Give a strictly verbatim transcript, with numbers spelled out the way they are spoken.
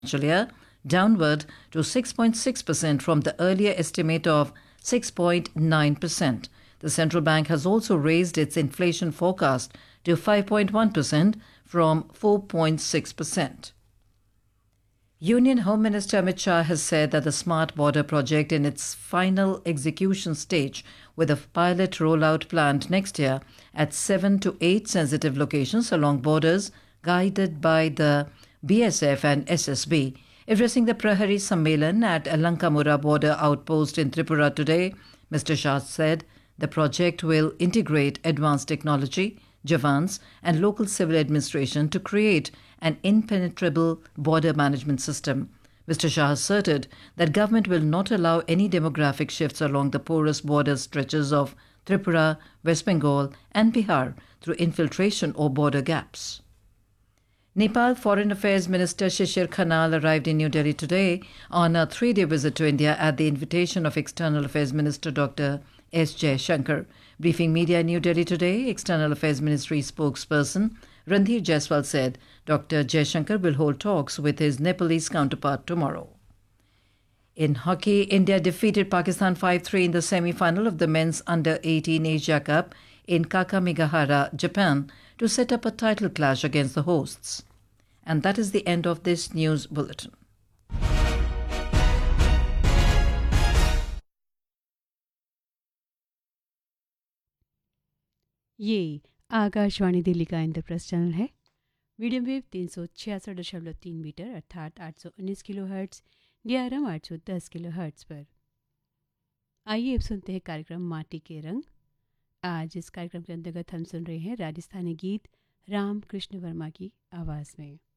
year, downward to six point six percent from the earlier estimate of six point nine percent. The central bank has also raised its inflation forecast to five point one percent from four point six percent. Union Home Minister Amit Shah has said that the Smart Border project in its final execution stage, with a pilot rollout planned next year at seven to eight sensitive locations along borders, guided by the B S F and S S B. Addressing the Prahari Sammelan at Lankamura border outpost in Tripura today, Mister Shah said the project will integrate advanced technology, Jawans and local civil administration to create an impenetrable border management system. Mister Shah asserted that government will not allow any demographic shifts along the porous border stretches of Tripura, West Bengal and Bihar through infiltration or border gaps. Nepal Foreign Affairs Minister Shishir Khanal arrived in New Delhi today on a three-day visit to India at the invitation of External Affairs Minister Doctor S. Jaishankar. Briefing media in New Delhi today, External Affairs Ministry spokesperson Randhir Jaiswal said Doctor Jaishankar will hold talks with his Nepalese counterpart tomorrow. In hockey, India defeated Pakistan five three in the semi-final of the men's under eighteen Asia Cup in Kakamigahara, Japan, to set up a title clash against the hosts. And that is the end of this news bulletin. ये आकाशवाणी दिल्ली का Indraprastha channel है। Medium wave तीन सौ छियासठ दशमलव तीन metre अर्थात आठ सौ उन्नीस kilo hertz, D R M आठ सौ दस किलो हर्ट्स पर। आइए अब सुनते हैं कार्यक्रम माटी के रंग। आज इस कार्यक्रम के अंतर्गत हम सुन रहे हैं राजस्थानी गीत राम कृष्ण वर्मा की आवाज़ में।